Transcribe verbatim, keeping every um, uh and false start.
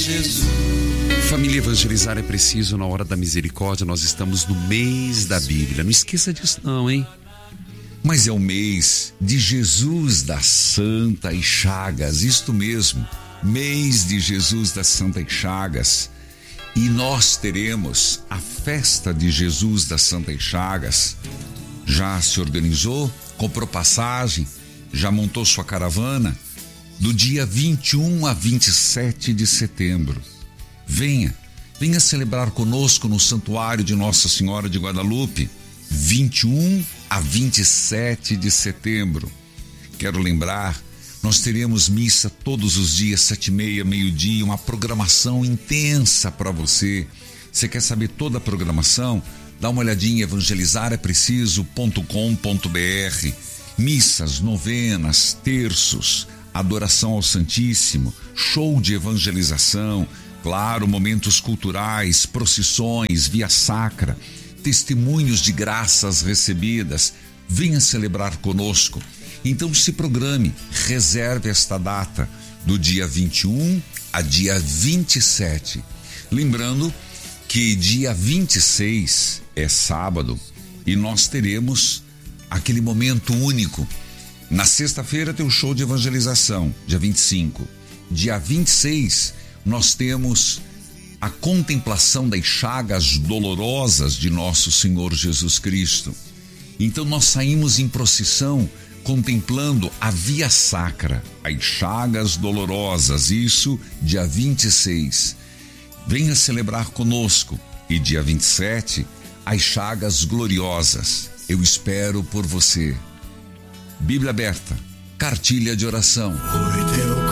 Jesus. Família, evangelizar é preciso na hora da misericórdia. Nós estamos no mês da Bíblia. Não esqueça disso não, hein? Mas é o mês de Jesus das Santas Chagas. Isto mesmo, mês de Jesus das Santas Chagas. E nós teremos a festa de Jesus das Santas Chagas. Já se organizou? Comprou passagem? Já montou sua caravana? Do dia vinte e um a vinte e sete de setembro. Venha, venha celebrar conosco no Santuário de Nossa Senhora de Guadalupe, vinte e um a vinte e sete de setembro. Quero lembrar, nós teremos missa todos os dias, sete e meia, meio-dia, uma programação intensa para você. Você quer saber toda a programação? Dá uma olhadinha em evangelizar é preciso ponto com ponto br. Missas, novenas, terços, adoração ao Santíssimo, show de evangelização, claro, momentos culturais, procissões, via sacra, testemunhos de graças recebidas. Venha celebrar conosco. Então se programe, reserve esta data do dia vinte e um a dia vinte e sete. Lembrando que dia vinte e seis é sábado e nós teremos aquele momento único. Na sexta-feira tem o show de evangelização, dia vinte e cinco. Dia vinte e seis nós temos a contemplação das chagas dolorosas de nosso Senhor Jesus Cristo. Então nós saímos em procissão contemplando a via sacra, as chagas dolorosas, isso dia vinte e seis. Venha celebrar conosco. E dia vinte e sete, as chagas gloriosas. Eu espero por você. Bíblia aberta, cartilha de oração. Foi teu